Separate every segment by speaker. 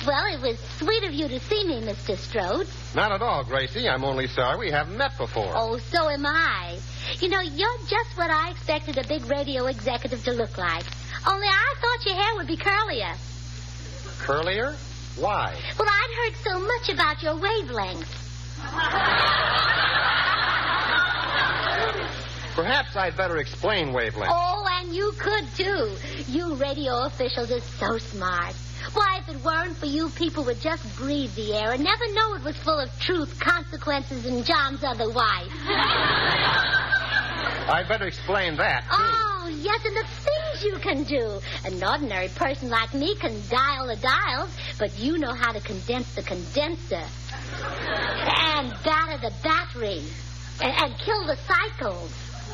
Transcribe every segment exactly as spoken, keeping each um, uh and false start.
Speaker 1: Well, it was sweet of you to see me, Mister Strode.
Speaker 2: Not at all, Gracie. I'm only sorry we haven't met before.
Speaker 1: Oh, so am I. You know, you're just what I expected a big radio executive to look like. Only I thought your hair would be curlier.
Speaker 2: Curlier? Why?
Speaker 1: Well, I'd heard so much about your wavelength.
Speaker 2: Perhaps I'd better explain wavelength.
Speaker 1: Oh, and you could, too. You radio officials are so smart. Why, if it weren't for you, people would just breathe the air and never know it was full of truth, consequences, and John's other wife.
Speaker 2: I'd better explain that, too.
Speaker 1: Oh, yes, and the things you can do. An ordinary person like me can dial the dials, but you know how to condense the condenser. And batter the battery. And, and kill the cycles.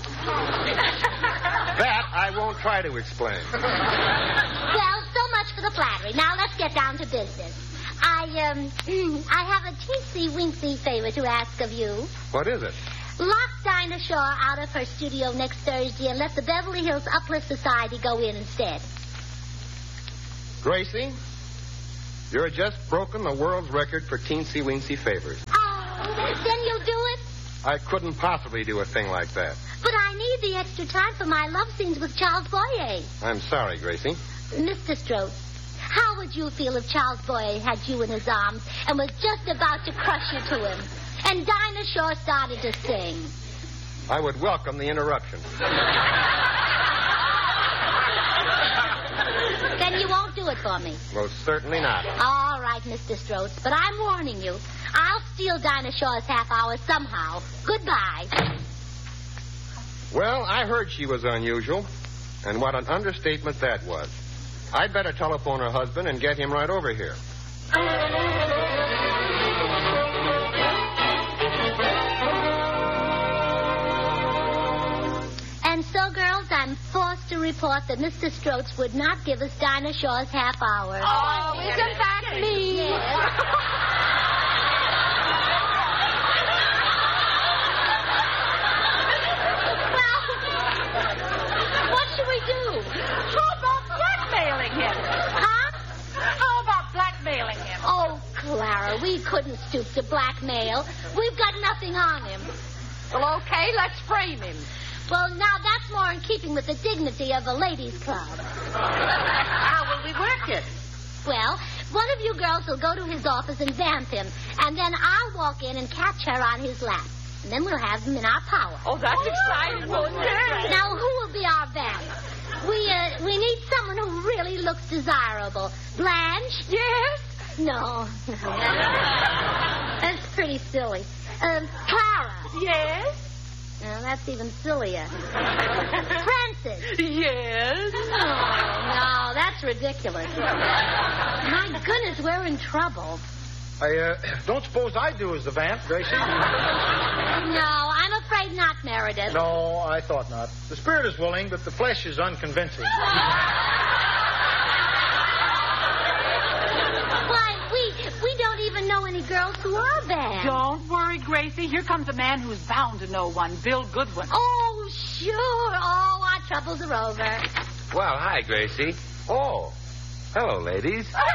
Speaker 2: That I won't try to explain.
Speaker 1: Well, so much for the flattery. Now let's get down to business. I, um, I have a teensy-weensy favor to ask of you.
Speaker 2: What is it?
Speaker 1: Lock Dinah Shaw out of her studio next Thursday and let the Beverly Hills Uplift Society go in instead.
Speaker 2: Gracie, you're just broken the world's record for teensy-weensy favors.
Speaker 1: Oh, then you'll do it?
Speaker 2: I couldn't possibly do a thing like that.
Speaker 1: But I need the extra time for my love scenes with Charles Boyer.
Speaker 2: I'm sorry, Gracie.
Speaker 1: Mister Strode, how would you feel if Charles Boyer had you in his arms and was just about to crush you to him? And Dinah Shaw started to sing.
Speaker 2: I would welcome the interruption.
Speaker 1: Then you won't do it for me.
Speaker 2: Most certainly not.
Speaker 1: All right, Mister Strode, but I'm warning you. I'll steal Dinah Shaw's half hour somehow. Goodbye.
Speaker 2: Well, I heard she was unusual, and what an understatement that was. I'd better telephone her husband and get him right over here.
Speaker 1: And so, girls, I'm forced to report that Mister Strokes would not give us Dinah Shaw's half hour.
Speaker 3: Oh, isn't that me?
Speaker 1: Yes.
Speaker 3: How about blackmailing him?
Speaker 1: Huh?
Speaker 3: How about blackmailing him?
Speaker 1: Oh, Clara, we couldn't stoop to blackmail. We've got nothing on him.
Speaker 3: Well, okay, let's frame him.
Speaker 1: Well, now that's more in keeping with the dignity of a ladies' club.
Speaker 3: How will we work it?
Speaker 1: Well, one of you girls will go to his office and vamp him, and then I'll walk in and catch her on his lap. And then we'll have him in our power.
Speaker 3: Oh, that's exciting. Oh, yes.
Speaker 1: Now, who will be our vamp? We, uh, we need someone who really looks desirable. Blanche?
Speaker 3: Yes?
Speaker 1: No. That's pretty silly. Um, Clara?
Speaker 3: Yes?
Speaker 1: No, that's even sillier. Francis?
Speaker 3: Yes?
Speaker 1: Oh, no, that's ridiculous. My goodness, we're in trouble.
Speaker 4: I uh, don't suppose I do as the vamp, Gracie.
Speaker 1: No, I'm afraid not, Meredith.
Speaker 4: No, I thought not. The spirit is willing, but the flesh is unconvincing.
Speaker 1: Why, we we don't even know any girls who are vamps.
Speaker 3: Don't worry, Gracie. Here comes a man who's bound to know one, Bill Goodwin.
Speaker 1: Oh, sure. Oh, our troubles are over.
Speaker 5: Well, hi, Gracie. Oh, hello, ladies.
Speaker 1: All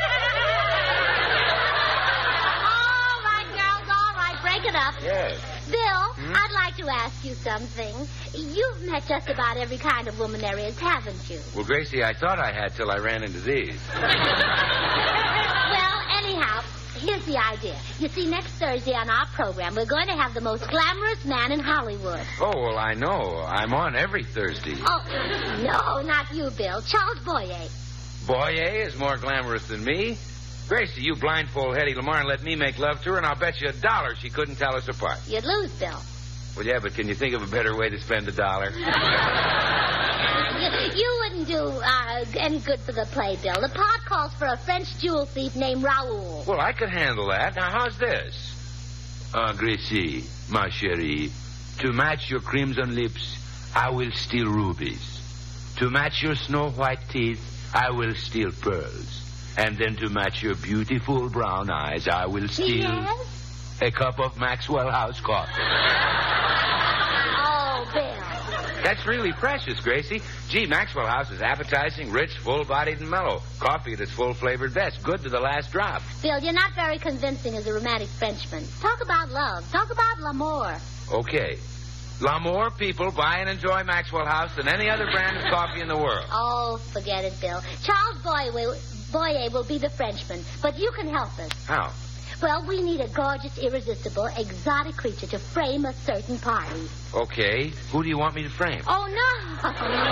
Speaker 1: right, girls, all right. Break it up.
Speaker 5: Yes.
Speaker 1: Bill, hmm? I'd like to ask you something. You've met just about every kind of woman there is, haven't you?
Speaker 5: Well, Gracie, I thought I had till I ran into these.
Speaker 1: Well, anyhow, here's the idea. You see, next Thursday on our program, we're going to have the most glamorous man in Hollywood.
Speaker 5: Oh, well, I know. I'm on every Thursday.
Speaker 1: Oh, no, not you, Bill. Charles Boyer.
Speaker 5: Boyer is more glamorous than me. Gracie, you blindfold Hedy Lamarr and let me make love to her, and I'll bet you a dollar she couldn't tell us apart.
Speaker 1: You'd lose, Bill.
Speaker 5: Well, yeah, but can you think of a better way to spend a dollar?
Speaker 1: you, you wouldn't do uh, any good for the play, Bill. The part calls for a French jewel thief named Raoul.
Speaker 5: Well, I could handle that. Now, how's this? Ah, uh, Gracie, ma chérie, to match your crimson lips, I will steal rubies. To match your snow-white teeth, I will steal pearls. And then to match your beautiful brown eyes, I will steal
Speaker 1: yes?
Speaker 5: a cup of Maxwell House coffee.
Speaker 1: Oh, Bill.
Speaker 5: That's really precious, Gracie. Gee, Maxwell House is appetizing, rich, full-bodied, and mellow. Coffee at its full-flavored best. Good to the last drop.
Speaker 1: Bill, you're not very convincing as a romantic Frenchman. Talk about love. Talk about l'amour.
Speaker 5: Okay. L'amour people buy and enjoy Maxwell House than any other brand of coffee in the world.
Speaker 1: Oh, forget it, Bill. Charles Boyer will, Boyer will be the Frenchman, but you can help us.
Speaker 5: How?
Speaker 1: Well, we need a gorgeous, irresistible, exotic creature to frame a certain party.
Speaker 5: Okay. Who do you want me to frame?
Speaker 1: Oh, no.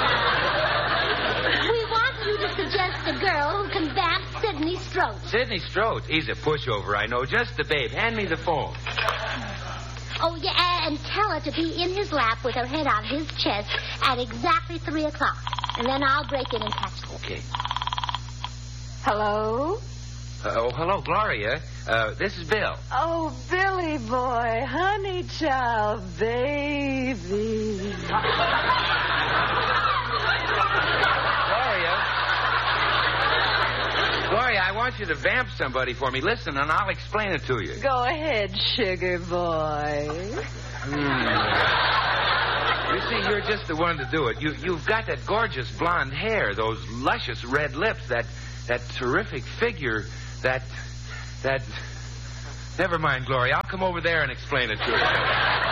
Speaker 1: We want you to suggest a girl who can vamp Sidney Strode.
Speaker 5: Sidney Strode. He's a pushover, I know. Just the babe. Hand me the phone.
Speaker 1: Oh, yeah, and tell her to be in his lap with her head on his chest at exactly three o'clock. And then I'll break in and catch her.
Speaker 5: Okay.
Speaker 3: Hello?
Speaker 5: Uh, oh, hello, Gloria. Uh, this is Bill.
Speaker 3: Oh, Billy boy, honey child, baby.
Speaker 5: Gloria. Gloria, I want you to vamp somebody for me. Listen, and I'll explain it to you.
Speaker 3: Go ahead, sugar boy.
Speaker 5: Hmm. You see, you're just the one to do it. You, you've got that gorgeous blonde hair, those luscious red lips, that that terrific figure, that... that... Never mind, Gloria. I'll come over there and explain it to you.